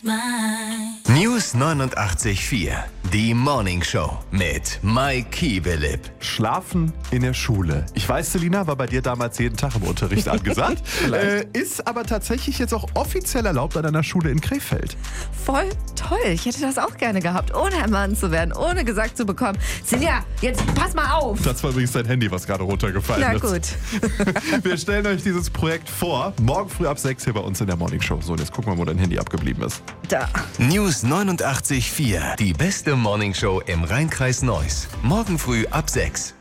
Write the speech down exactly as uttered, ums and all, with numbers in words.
News neunundachtzig Komma vier. Die Morning Show mit Mike Kiebelip. Schlafen in der Schule. Ich weiß, Selina, war bei dir damals jeden Tag im Unterricht angesagt. äh, ist aber tatsächlich jetzt auch offiziell erlaubt an einer Schule in Krefeld. Voll toll. Ich hätte das auch gerne gehabt, ohne ermahnt zu werden, ohne gesagt zu bekommen, Silja, jetzt pass mal auf. Das war übrigens dein Handy, was gerade runtergefallen Na ist. gut. Wir stellen euch dieses Projekt vor. Morgen früh ab sechs hier bei uns in der Morning Show. So, und jetzt gucken wir mal, wo dein Handy abgeblieben ist. Da. News neunundachtzig Komma vier. Die beste Morning Show im Rhein-Kreis Neuss. Morgen früh ab sechs.